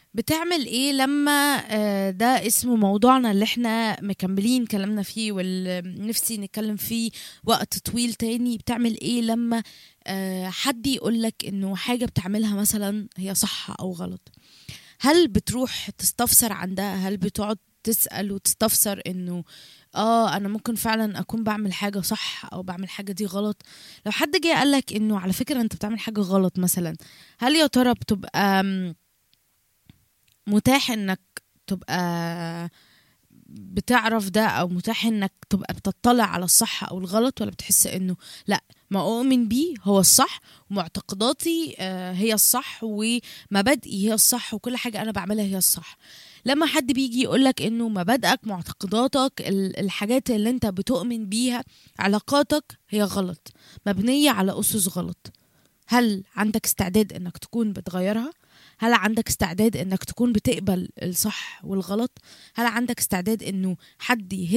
بتعمل ايه لما ده اسمه موضوعنا اللي احنا مكملين كلامنا فيه واللي نفسي نتكلم فيه وقت طويل تاني؟ بتعمل ايه لما حد يقولك انه حاجة بتعملها مثلا هي صح او غلط؟ هل بتروح تستفسر عن ده؟ هل بتقعد تسأل وتستفسر انه انا ممكن فعلا اكون بعمل حاجة صح او بعمل حاجة دي غلط؟ لو حد جه قالك انه على فكرة انت بتعمل حاجة غلط مثلا، هل يا ترى بتبقى متاح انك تبقى بتعرف ده، او متاح انك تبقى بتطلع على الصح او الغلط، ولا بتحس انه لا، ما اؤمن بيه هو الصح، ومعتقداتي هي الصح، ومبادئي هي الصح، وكل حاجة انا بعملها هي الصح؟ لما حد بيجي يقولك انه مبادئك، معتقداتك، الحاجات اللي انت بتؤمن بيها، علاقاتك هي غلط، مبنية على أسس غلط، هل عندك استعداد انك تكون بتغيرها؟ هل عندك استعداد انك تكون بتقبل الصح والغلط؟ هل عندك استعداد انه حد يهد